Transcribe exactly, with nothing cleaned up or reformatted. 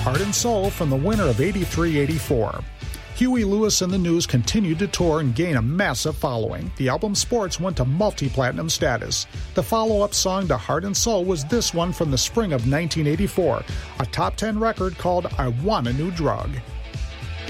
Heart and Soul from the winter of eighty-three eighty-four. Huey Lewis and the News continued to tour and gain a massive following. The album Sports went to multi-platinum status. The follow-up song to Heart and Soul was this one from the spring of nineteen eighty-four, a top ten record called I Want a New Drug.